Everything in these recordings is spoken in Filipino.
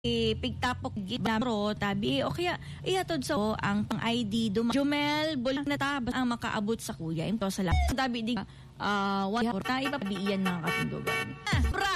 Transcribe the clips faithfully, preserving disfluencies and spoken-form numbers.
pigtapok gibro tabi o kaya ihatod sa o, ang pang I D dum Jumel bulang na tabas ang makaabot sa kuya ito sa lahat tabi di ah uh, wala ta ipabiiyan mga katindugan ah, bra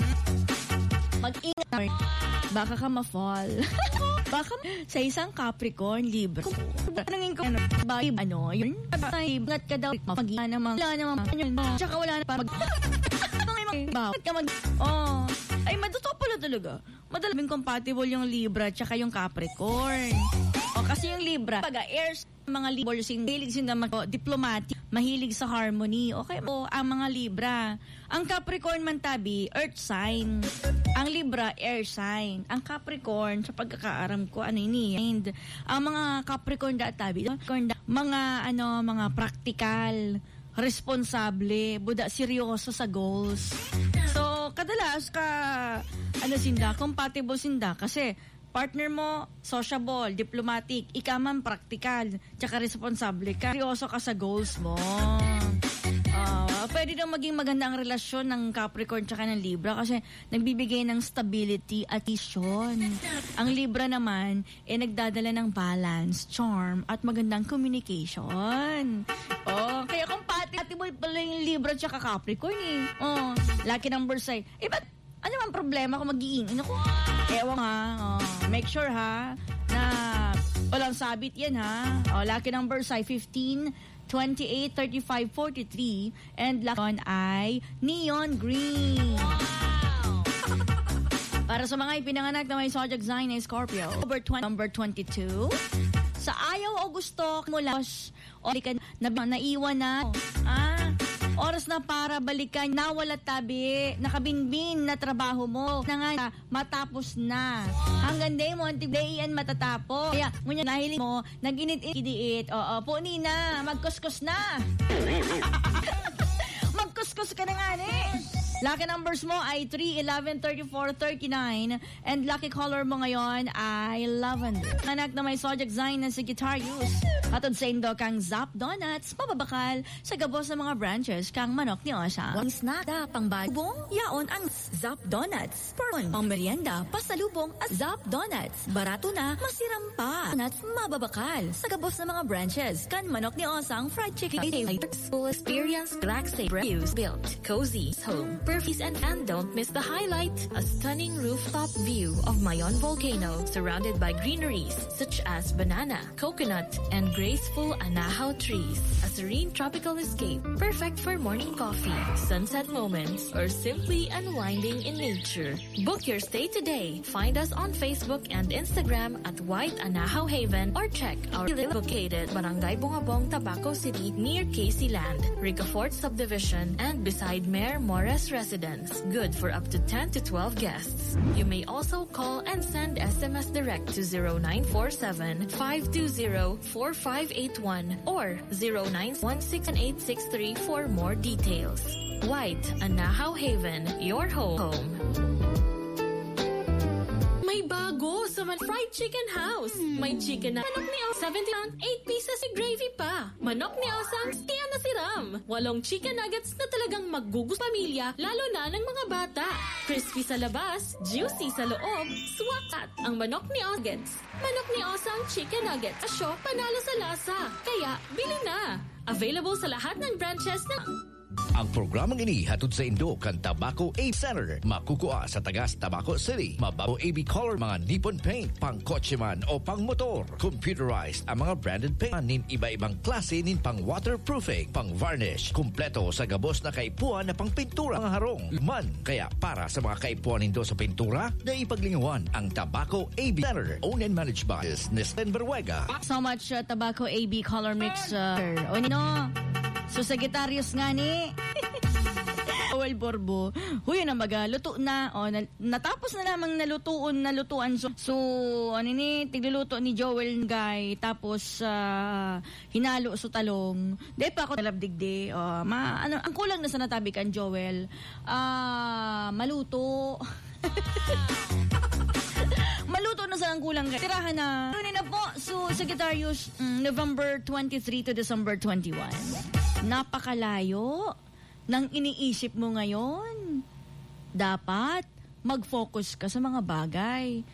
mag-ingat baka ka ma-fall baka sa isang Capricorn Libra nangin ko ano ba ano yun ingat ka daw mag-iyan naman wala naman tsaka wala na pa mag bakit ka mag oh ay maduto pala talaga madalabing compatible yung Libra tsaka yung Capricorn. O kasi yung Libra, pag airs, mga Libra, mahilig sila mag- diplomatic, mahilig sa harmony. Okay po, ang mga Libra. Ang Capricorn man tabi, earth sign. Ang Libra, air sign. Ang Capricorn, sa pagkakaaram ko, ano ini? And, ang mga Capricorn da tabi, mga, ano, mga practical, responsable, buda seryoso sa goals. So, kadalas ka, ano sinda, compatible sinda kasi partner mo, sociable, diplomatic, ikaw man practical, tsaka responsable ka, seryoso ka sa goals mo. Uh, pwede daw maging maganda ang relasyon ng Capricorn tsaka ng Libra kasi nagbibigay ng stability at vision. Ang Libra naman, eh nagdadala ng balance, charm, at magandang communication. Oh, kaya compatible pala yung Libra tsaka Capricorn eh. Oh, lucky number say, eh ba't ano man problema kung mag-iingin ako? Ewan ha. Oh, make sure ha na walang sabit yan ha. Oh, lucky number ay fifteen, twenty-eight, thirty-five, forty-three and lakon ay neon green. Wow! Para sa mga ipinanganak na may zodiac sign ay Scorpio. Number twenty, number twenty-two. Sa ayaw o gusto mo los o na, naiwan na. Ah, oras na para balikan, nawala tabi, nakabinbin na trabaho mo, na nga matapos na. Hanggang day mo, antidayan matatapos. Kaya, ngunyan nahiling mo, nag-init-idiit, oo, po nina, magkuskus na. Magkuskus ka na nga, eh. Lucky numbers mo ay three, eleven, thirty-four, thirty-nine and lucky color mo ngayon ay lavender. Anak na may zodiac sign na Sagittarius. Atod sa indo kang Zap Donuts, mababakal sa gabos ng mga branches kang manok ni Osha. Ang snack da pang bagong yaon ang Zap Donuts. Pearl, pang merienda, pasalubong at Zap Donuts. Barato na, masiram pa. Donuts, mababakal sa gabos ng mga branches kan manok ni Osang fried chicken. Full experience, relaxing reviews built, cozy home. Perfect and, and don't miss the highlight, a stunning rooftop view of Mayon Volcano surrounded by greeneries such as banana, coconut, and graceful anahaw trees. A serene tropical escape, perfect for morning coffee, sunset moments, or simply unwinding in nature. Book your stay today. Find us on Facebook and Instagram at White Anahaw Haven or check our located Barangay Bungabong, Tabaco City near Casey Land, Ricafort Subdivision, and beside Mayor Morris Residence. Good for up to ten to twelve guests. You may also call and send S M S direct to zero nine four seven, five two zero, four five eight one or zero nine one six eight six three for more details. White Anahaw Haven, your home. May bago sa Man Fried Chicken House. May chicken na manok ni Osang seventy pound, eight pieces si gravy pa. Manok ni Osang, kaya na siram. Walong chicken nuggets na talagang maggugus pamilya, lalo na ng mga bata. Crispy sa labas, juicy sa loob, swakat ang manok ni Osang. Manok ni Osang Chicken Nuggets. Asyo, panalo sa lasa. Kaya, bili na. Available sa lahat ng branches na... Ang programang ini hatod sa Indo kan Tabaco A Center. Makukuha sa Tagas, Tabaco City. Mabago A B color mga Nippon paint, pang kotse man o pang motor. Computerized ang mga branded paint nin iba-ibang klase nin pang waterproofing, pang varnish. Kumpleto sa gabos na kaipuan na pang pintura ng harong. Man, kaya para sa mga kaipuan nindo sa pintura, na ipaglingawan ang Tabaco A B Center. Owned and managed by Neslen Berwega. So much uh, Tabaco A B color mix. Uh, o nino, so Sagittarius nga ni Joel Borbo. Huy na maga, luto na. O, na, natapos na namang nalutuon, nalutuan. So, so ano ni, tigluluto ni Joel Guy. Tapos, uh, hinalo sa talong. Di pa ako nalabdigdi. O, ma, ano, ang kulang na sa natabi kan Joel. Ah, uh, maluto. Maluto na sa ang kulang. Tirahan na. Ano na po? So, Sagittarius, um, November twenty-three to December twenty-one. Napakalayo ng iniisip mo ngayon. Dapat mag-focus ka sa mga bagay